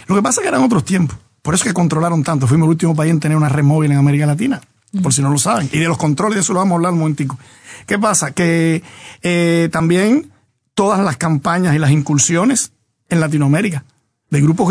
Lo que pasa es que eran otros tiempos. Por eso es que controlaron tanto. Fuimos el último país en tener una red móvil en América Latina, por si no lo saben. Y de los controles, de eso lo vamos a hablar un momentico. ¿Qué pasa? Que también todas las campañas y las incursiones en Latinoamérica de grupos